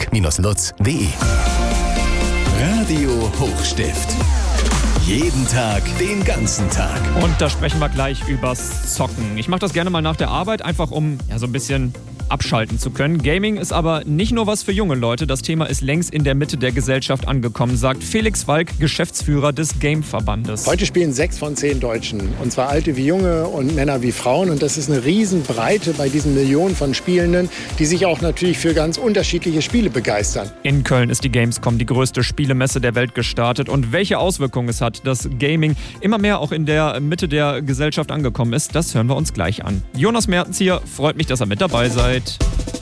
Stark-Lutz.de. Radio Hochstift. Jeden Tag, den ganzen Tag. Und da sprechen wir gleich übers Zocken. Ich mache das gerne mal nach der Arbeit, einfach um so ein bisschen abschalten zu können. Gaming ist aber nicht nur was für junge Leute. Das Thema ist längst in der Mitte der Gesellschaft angekommen, sagt Felix Walk, Geschäftsführer des Game-Verbandes. Heute spielen 6 von 10 Deutschen. Und zwar Alte wie Junge und Männer wie Frauen. Und das ist eine Riesenbreite bei diesen Millionen von Spielenden, die sich auch natürlich für ganz unterschiedliche Spiele begeistern. In Köln ist die Gamescom, die größte Spielemesse der Welt, gestartet. Und welche Auswirkungen es hat, dass Gaming immer mehr auch in der Mitte der Gesellschaft angekommen ist, das hören wir uns gleich an. Jonas Mertens hier, freut mich, dass ihr mit dabei seid.